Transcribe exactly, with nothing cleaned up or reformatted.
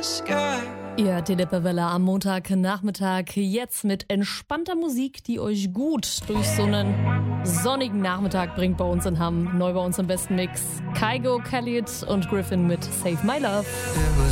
Ihr hört die Lippewelle am Montagnachmittag jetzt mit entspannter Musik, die euch gut durch so einen sonnigen Nachmittag bringt bei uns in Hamm. Neu bei uns im besten Mix Kygo, Khalid und Griffin mit Save My Love.